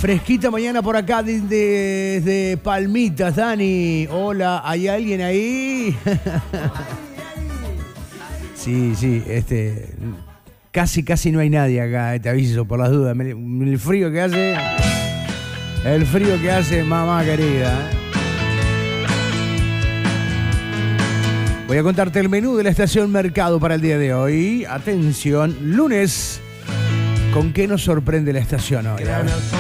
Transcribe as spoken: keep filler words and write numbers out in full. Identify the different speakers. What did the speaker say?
Speaker 1: Fresquita mañana por acá desde, desde Palmitas, Dani. Hola, ¿hay alguien ahí? Sí, sí, este... Casi, casi no hay nadie acá, te aviso por las dudas. El frío que hace... El frío que hace, mamá querida. Voy a contarte el menú de la estación Mercado para el día de hoy. Atención, lunes. ¿Con qué nos sorprende la estación hoy?